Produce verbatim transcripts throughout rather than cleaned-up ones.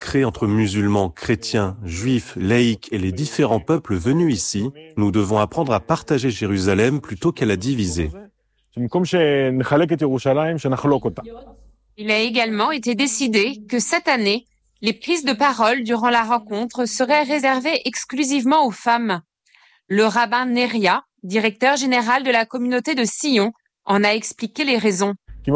créé entre musulmans, chrétiens, juifs, laïcs et les différents peuples venus ici, nous devons apprendre à partager Jérusalem plutôt qu'à la diviser. Il a également été décidé que cette année, les prises de parole durant la rencontre seraient réservées exclusivement aux femmes. Le rabbin Neria, directeur général de la communauté de Sion, en a expliqué les raisons.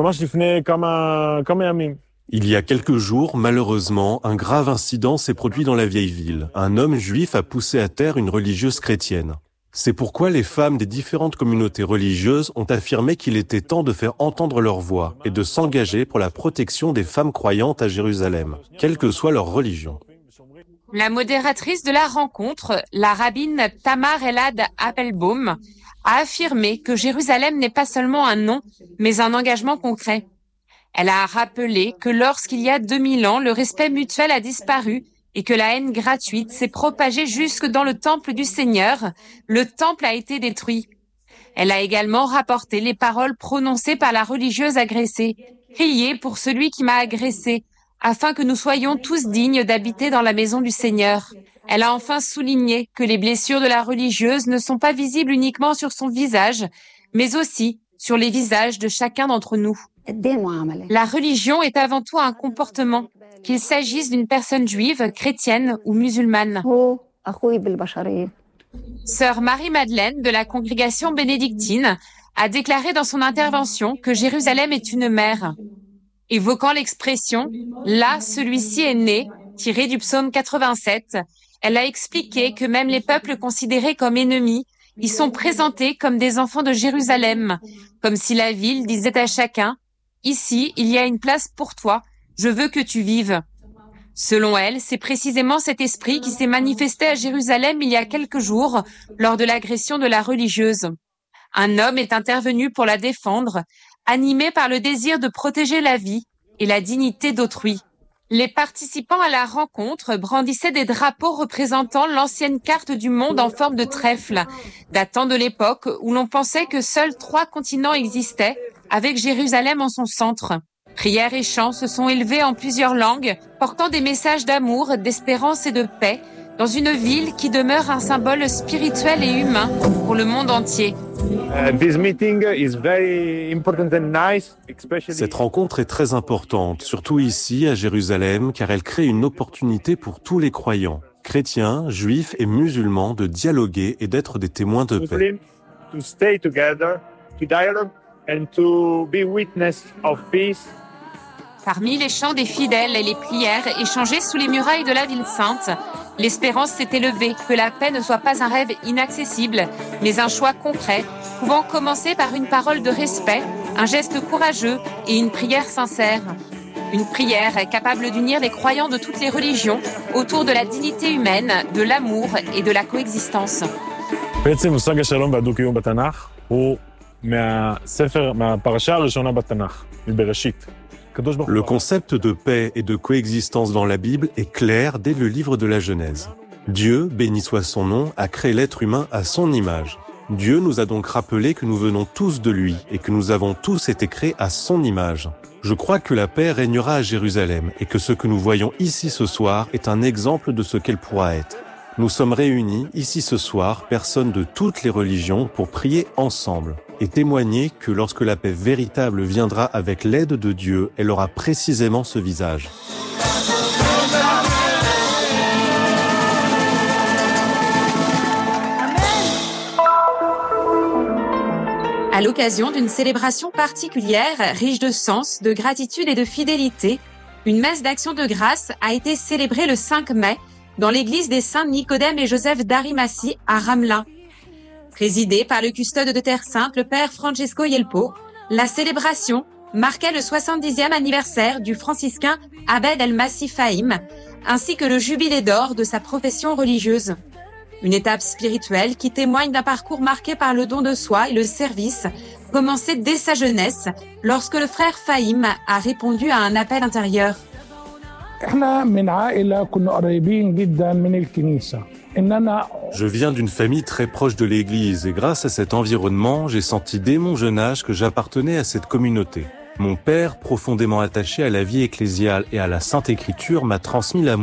Il y a quelques jours, malheureusement, un grave incident s'est produit dans la vieille ville. Un homme juif a poussé à terre une religieuse chrétienne. C'est pourquoi les femmes des différentes communautés religieuses ont affirmé qu'il était temps de faire entendre leur voix et de s'engager pour la protection des femmes croyantes à Jérusalem, quelle que soit leur religion. La modératrice de la rencontre, la rabbine Tamar Elad Appelbaum, a affirmé que Jérusalem n'est pas seulement un nom, mais un engagement concret. Elle a rappelé que lorsqu'il y a deux mille ans, le respect mutuel a disparu et que la haine gratuite s'est propagée jusque dans le temple du Seigneur, le temple a été détruit. Elle a également rapporté les paroles prononcées par la religieuse agressée. « Priez pour celui qui m'a agressé, afin que nous soyons tous dignes d'habiter dans la maison du Seigneur. » Elle a enfin souligné que les blessures de la religieuse ne sont pas visibles uniquement sur son visage, mais aussi sur les visages de chacun d'entre nous. La religion est avant tout un comportement, qu'il s'agisse d'une personne juive, chrétienne ou musulmane. Sœur Marie-Madeleine de la congrégation bénédictine a déclaré dans son intervention que Jérusalem est une mère. Évoquant l'expression « là, celui-ci est né », tirée du psaume quatre-vingt-sept, elle a expliqué que même les peuples considérés comme ennemis y sont présentés comme des enfants de Jérusalem, comme si la ville disait à chacun « ici, il y a une place pour toi, je veux que tu vives ». Selon elle, c'est précisément cet esprit qui s'est manifesté à Jérusalem il y a quelques jours lors de l'agression de la religieuse. Un homme est intervenu pour la défendre, animé par le désir de protéger la vie et la dignité d'autrui. Les participants à la rencontre brandissaient des drapeaux représentant l'ancienne carte du monde en forme de trèfle, datant de l'époque où l'on pensait que seuls trois continents existaient, avec Jérusalem en son centre. Prières et chants se sont élevés en plusieurs langues, portant des messages d'amour, d'espérance et de paix, dans une ville qui demeure un symbole spirituel et humain pour le monde entier. Cette rencontre est très importante, surtout ici à Jérusalem, car elle crée une opportunité pour tous les croyants, chrétiens, juifs et musulmans, de dialoguer et d'être des témoins de paix. Parmi les chants des fidèles et les prières échangées sous les murailles de la ville sainte, l'espérance s'est élevée que la paix ne soit pas un rêve inaccessible, mais un choix concret, pouvant commencer par une parole de respect, un geste courageux et une prière sincère. Une prière capable d'unir les croyants de toutes les religions autour de la dignité humaine, de l'amour et de la coexistence. Le concept de paix et de coexistence dans la Bible est clair dès le livre de la Genèse. Dieu, béni soit son nom, a créé l'être humain à son image. Dieu nous a donc rappelé que nous venons tous de lui et que nous avons tous été créés à son image. Je crois que la paix régnera à Jérusalem et que ce que nous voyons ici ce soir est un exemple de ce qu'elle pourra être. Nous sommes réunis ici ce soir, personnes de toutes les religions, pour prier ensemble et témoigner que lorsque la paix véritable viendra avec l'aide de Dieu, elle aura précisément ce visage. À l'occasion d'une célébration particulière, riche de sens, de gratitude et de fidélité, une messe d'action de grâce a été célébrée le cinq mai dans l'église des Saints Nicodème et Joseph d'Arimathie à Ramla. Présidée par le custode de Terre Sainte, le père Francesco Yelpo, la célébration marquait le soixante-dixième anniversaire du franciscain Abed el-Masih Fahim, ainsi que le jubilé d'or de sa profession religieuse. Une étape spirituelle qui témoigne d'un parcours marqué par le don de soi et le service, commencé dès sa jeunesse, lorsque le frère Fahim a répondu à un appel intérieur. Je viens d'une famille très proche de l'Église et grâce à cet environnement, j'ai senti dès mon jeune âge que j'appartenais à cette communauté. Mon père, profondément attaché à la vie ecclésiale et à la Sainte Écriture, m'a transmis l'amour